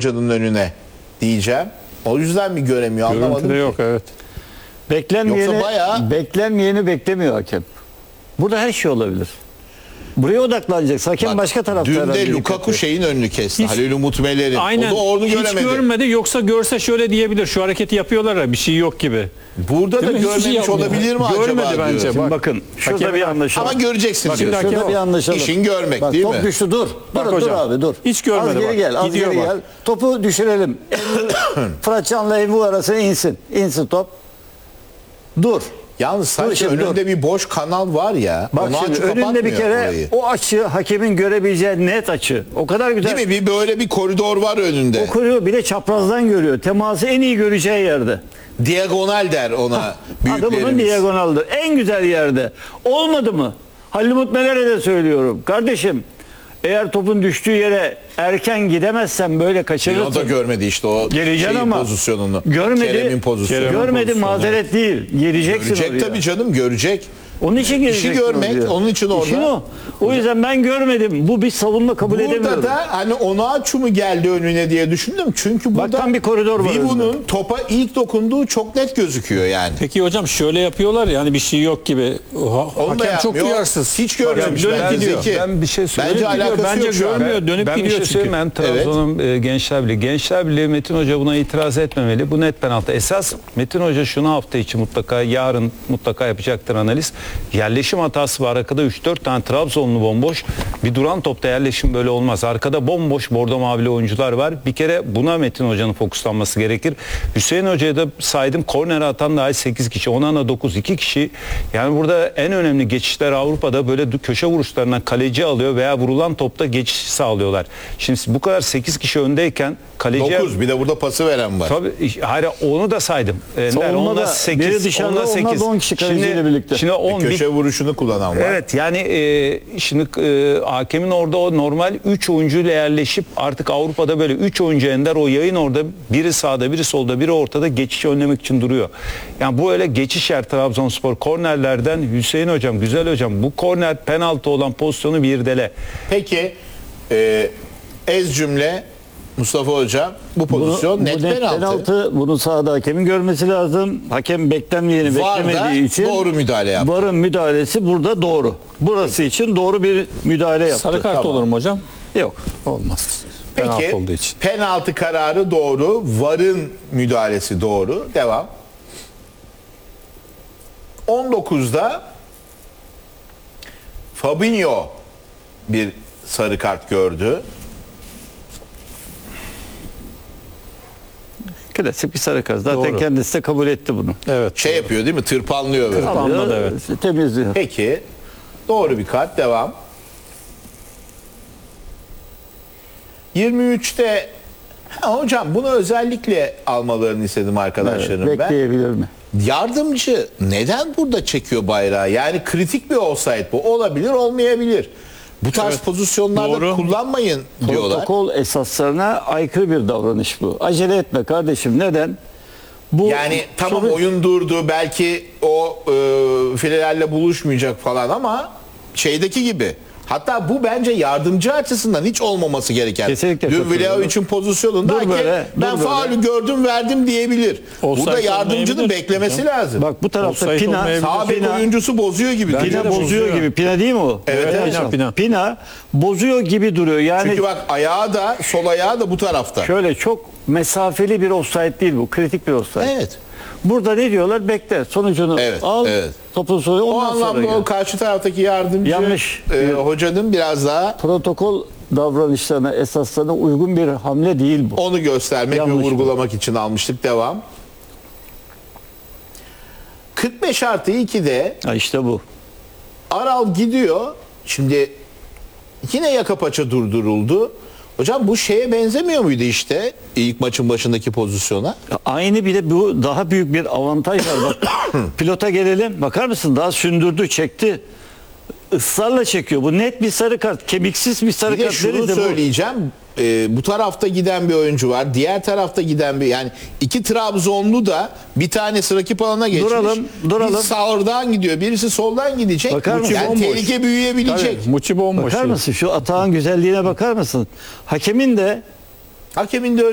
hocanın önüne diyeceğim. O yüzden mi göremiyor anlamadım Görüntüde ki. yok, evet. Beklenmeyeni beklemiyor hakem. Burada her şey olabilir. Buraya odaklanacak. Hakem Bak, başka tarafta. dün de herhalde Lukaku dikkat şeyin önünü kesti. Hiç- Halil Umut Meler'in. Aynen. O da onu Hiç göremedi. görmedi. Yoksa görse şöyle diyebilir. Şu hareketi yapıyorlar ya, bir şey yok gibi. Burada da Değil mi? Hiçbir şey görmemiş yapmıyor. olabilir mi Görmedi acaba bence. diyor. Şimdi Bak, bakın şurada hakem- bir anlaşalım. Ama göreceksin Bak, diyor. şimdi Şurada bir anlaşalım. İşin görmek Bak, değil top mi? düştü, dur. Bak Dur hocam, abi dur. hiç görmedi Az geri bak. gel, az Gidiyor geri bak. gel. Topu düşürelim. Fırat Can'la Envu arasına insin. İnsin top. Dur. Yalnız sanki şimdi önünde bir boş kanal var ya. Bak onu şimdi açıp önünde bir kapatmıyor kere orayı. o açı hakemin görebileceği net açı. O kadar güzel. Değil mi? Bir böyle bir koridor var önünde. O koruyor, bir de çaprazdan görüyor. Teması en iyi göreceği yerde. Diagonal der ona Adı büyüklerimiz. bunun diagonaldır. En güzel yerde. Olmadı mı? Halil Umut Meler'e de söylüyorum. Kardeşim, eğer topun düştüğü yere erken gidemezsen böyle O da kaçırırsın. görmedi işte o Geleceksin şeyin ama pozisyonunu. görmedi. Kerem'in pozisyonunu. Görmedi, mazeret değil. Geleceksin Görecek oraya. tabii canım, görecek. Onun için geleceksin görmek, oraya. onun için orada. İşin o. O yüzden ben görmedim. Bu bir savunma kabul edemiyorum. Burada da hani Onaçu mu geldi önüne diye düşündüm. Çünkü burada tam bir koridor var Vivu'nun topa ilk dokunduğu çok net gözüküyor yani. Peki hocam şöyle yapıyorlar ya, hani bir şey yok gibi. Onu da Hakem çok yapmıyor. duyarsız. Hiç görmemiş. Dönüp bence gidiyor. Zeki. Ben bir şey söyleyeyim. Bence Dönüp gidiyor. alakası Bence yok şu an. görmüyor. Dönüp Ben bir gidiyor şey çünkü. söyleyeyim. Ben Trabzon'un Gençler Birliği. Gençler Birliği Metin Hoca buna itiraz etmemeli. Bu net penaltı. Esas Metin Hoca şunu hafta içi mutlaka, yarın mutlaka yapacaktır analiz. Yerleşim hatası var. Arkada 3-4 tane Trabzonlu bomboş. Bir duran topta yerleşim böyle olmaz. Arkada bomboş bordo mavili oyuncular var. Bir kere buna Metin Hoca'nın fokuslanması gerekir. Hüseyin Hoca'ya da saydım. Korner atan dahil 8 kişi. Onana 9, 2 kişi. Yani burada en önemli geçişler Avrupa'da böyle köşe vuruşlarından kaleci alıyor veya vurulan topta geçiş sağlıyorlar. Şimdi bu kadar 8 kişi öndeyken kaleciye... 9 bir de burada pası veren var. Tabii, hayır, onu da saydım. Savunmada Onunla 8, biri dışarıda, onunla 8. onlar da 10 kişi kaleciyle birlikte. Şimdi 10 Köşe vuruşunu kullanan var. Evet, yani şimdi hakemin orada o normal 3 oyuncuyla yerleşip artık Avrupa'da böyle 3 oyuncu ender, o yayın orada biri sağda biri solda biri ortada geçişi önlemek için duruyor. Yani bu öyle geçiş yer Trabzonspor. Kornerlerden Hüseyin hocam, güzel hocam, bu korner penaltı olan pozisyonu bir irdele. Peki ez cümle Mustafa Hoca bu pozisyon net penaltı. Bunu sahada hakemin görmesi lazım. Hakem beklenmeyeni VAR da beklemediği için doğru müdahale yaptı. VAR'ın müdahalesi burada doğru. Burası için doğru bir müdahale yaptı. Sarı kart olur mu hocam? Yok. Olmaz. Penaltı Peki olduğu için. penaltı kararı doğru, VAR'ın müdahalesi doğru. Devam. 19'da Fabinho bir sarı kart gördü. Klasik bir sarı kart. Zaten Doğru. kendisi de kabul etti bunu. Evet. Şey yapıyor değil mi? Tırpanlıyor böyle. Anladı, evet. Temizliyor. Peki doğru bir kart, devam. 23'te hocam bunu özellikle almalarını istedim arkadaşlarım ben. Bekleyebilir mi? Yardımcı neden burada çekiyor bayrağı? Yani kritik bir offside bu. Olabilir, olmayabilir. Bu tarz pozisyonlarda doğru. kullanmayın diyorlar. Protokol esaslarına aykırı bir davranış bu. Acele etme kardeşim. Neden? Bu Yani tamam sonuç- oyun durdu. Belki o filelerle buluşmayacak falan ama şeydeki gibi. Hatta bu bence yardımcı açısından hiç olmaması gereken. Kesinlikle Dün katılıyorum. Vlahovic'in pozisyonunda Dur hakem, böyle, dur ben böyle. faulü gördüm verdim diyebilir. Offside Burada yardımcının olmayabilir beklemesi hocam. lazım. Bak bu tarafta Offside Pina, olmayabilir. Sağ bek Pina, oyuncusu bozuyor gibi. Bence duruyor. Pina de bozuyor bozuyor. gibi. Pina değil mi o? Evet, evet. Pina. Pina bozuyor gibi duruyor. Yani Çünkü bak ayağı da sol ayağı da bu tarafta. şöyle çok mesafeli bir offside değil bu. Kritik bir offside. Evet. Burada ne diyorlar? Bekle. Sonucunu Evet, al. evet. Topun sonucu O ondan sonra anlamda gel. o karşı taraftaki yardımcı Yanlış. hocanın biraz daha Protokol davranışlarına, esaslarına uygun bir hamle değil bu. onu göstermek Yanlış ve bu. vurgulamak için almıştık. Devam. 45+2'de Ha işte bu. Aral gidiyor. Şimdi yine yaka paça durduruldu. Hocam bu şeye benzemiyor muydu işte ilk maçın başındaki pozisyona? Aynı, bir de bu daha büyük bir avantaj var. Bak, pilota gelelim. Bakar mısın? Daha sündürdü, çekti. Israrla çekiyor. Bu net bir sarı kart. Kemiksiz bir sarı Bir de kart. şunu verildi bu. söyleyeceğim. Bu tarafta giden bir oyuncu var. Diğer tarafta giden bir, yani iki Trabzonlu da bir tanesi rakip alana geçmiş. Duralım. Birisi sağdan gidiyor. Birisi soldan gidecek. Bakar mısın? Yani Bomboş. tehlike büyüyebilecek. Tabii, Muçi bomboş. Bakar mısın? Şu atağın güzelliğine bakar mısın? Hakemin de Hakemin de